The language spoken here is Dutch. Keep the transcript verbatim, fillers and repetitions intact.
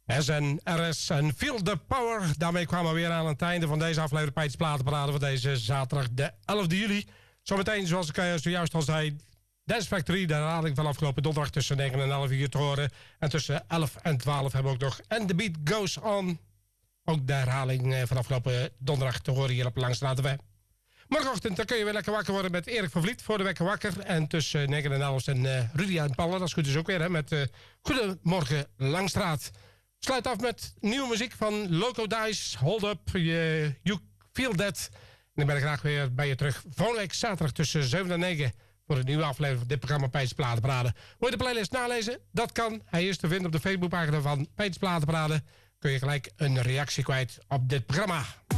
S N R S en Feel the Power. Daarmee kwamen we weer aan het einde van deze aflevering Peet's Platenparade van deze zaterdag de elfde juli. Zometeen, zoals ik uh, zojuist al zei, Dance Factory, de herhaling van afgelopen donderdag tussen negen en elf uur te horen. En tussen elf en twaalf hebben we ook nog And the Beat Goes On. Ook de herhaling uh, van afgelopen donderdag te horen hier op Langstraat F M. Morgenochtend dan kun je weer lekker wakker worden met Erik van Vliet voor de Wekker Wakker. En tussen negen en elf en uh, Rudy en Paul, dat is goed dus ook weer, hè, met uh, Goedemorgen Langstraat. Sluit af met nieuwe muziek van Loco Dice, Hold Up, uh, You Feel That. En ik ben er graag weer bij je terug volgende week zaterdag tussen zeven en negen voor een nieuwe aflevering van dit programma Peet's Platenparade. Wil je de playlist nalezen? Dat kan. Hij is te vinden op de Facebookpagina van Peet's Platenparade. Kun je gelijk een reactie kwijt op dit programma.